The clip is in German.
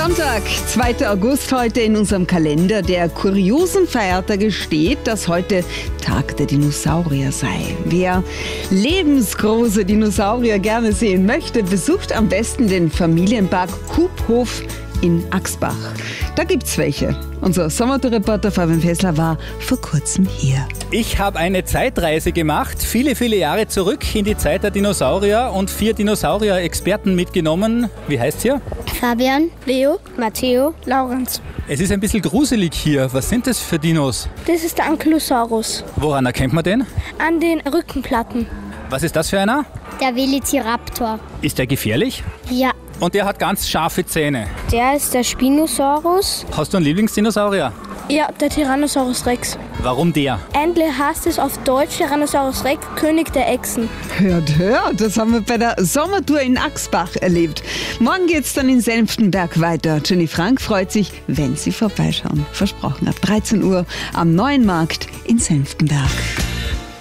Sonntag, 2. August heute in unserem Kalender. Der kuriosen Feiertage steht, dass heute Tag der Dinosaurier sei. Wer lebensgroße Dinosaurier gerne sehen möchte, besucht am besten den Familienpark Hubhof in Axbach. Da gibt's welche. Unser Sommertour-Reporter Fabian Fessler war vor kurzem hier. Ich habe eine Zeitreise gemacht, viele, viele Jahre zurück in die Zeit der Dinosaurier und 4 Dinosaurier-Experten mitgenommen. Wie heißt ihr? Fabian, Leo, Matteo, Laurenz. Es ist ein bisschen gruselig hier. Was sind das für Dinos? Das ist der Ankylosaurus. Woran erkennt man den? An den Rückenplatten. Was ist das für einer? Der Velociraptor. Ist der gefährlich? Ja. Und der hat ganz scharfe Zähne. Der ist der Spinosaurus. Hast du einen Lieblingsdinosaurier? Ja, der Tyrannosaurus Rex. Warum der? Endlich heißt es auf Deutsch Tyrannosaurus Rex, König der Echsen. Hört, das haben wir bei der Sommertour in Axbach erlebt. Morgen geht's dann in Senftenberg weiter. Jenny Frank freut sich, wenn Sie vorbeischauen. Versprochen, ab 13 Uhr am Neuen Markt in Senftenberg.